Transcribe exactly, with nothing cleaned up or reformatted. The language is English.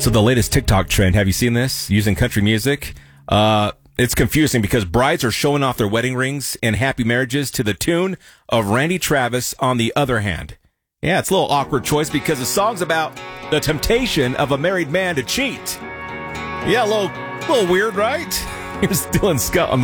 So the latest TikTok trend, have you seen this? Using country music? Uh, it's confusing because brides are showing off their wedding rings and happy marriages to the tune of Randy Travis on the other hand. Yeah, it's a little awkward choice because the song's about the temptation of a married man to cheat. Yeah, a little, a little weird, right? Here's Dylan Scott on the